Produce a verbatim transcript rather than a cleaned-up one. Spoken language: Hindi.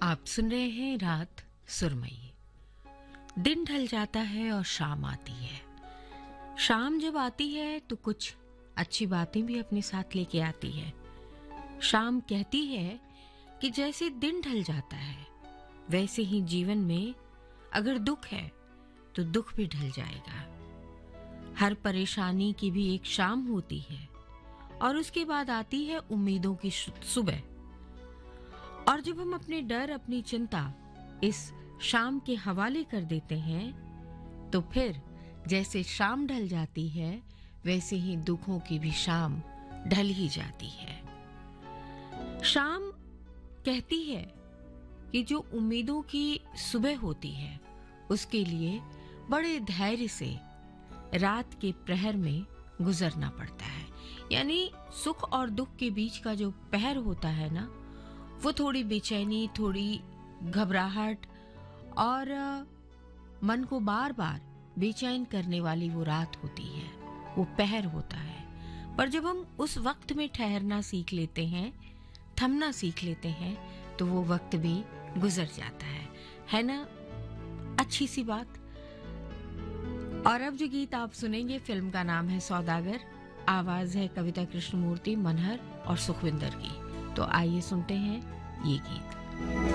आप सुन रहे हैं रात सुरमई। दिन ढल जाता है और शाम आती है। शाम जब आती है तो कुछ अच्छी बातें भी अपने साथ लेके आती है। शाम कहती है कि जैसे दिन ढल जाता है वैसे ही जीवन में अगर दुख है तो दुख भी ढल जाएगा। हर परेशानी की भी एक शाम होती है और उसके बाद आती है उम्मीदों की सुबह। और जब हम अपने डर, अपनी चिंता इस शाम के हवाले कर देते हैं तो फिर जैसे शाम ढल जाती है वैसे ही दुखों की भी शाम ढल ही जाती है। शाम कहती है कि जो उम्मीदों की सुबह होती है उसके लिए बड़े धैर्य से रात के प्रहर में गुजरना पड़ता है। यानी सुख और दुख के बीच का जो पहर होता है ना, वो थोड़ी बेचैनी, थोड़ी घबराहट और मन को बार बार बेचैन करने वाली वो रात होती है, वो पहर होता है। पर जब हम उस वक्त में ठहरना सीख लेते हैं, थमना सीख लेते हैं, तो वो वक्त भी गुजर जाता है है ना? अच्छी सी बात। और अब जो गीत आप सुनेंगे, फिल्म का नाम है सौदागर, आवाज है कविता कृष्णमूर्ति, मनहर और सुखविंदर की। तो आइए सुनते हैं ये गीत।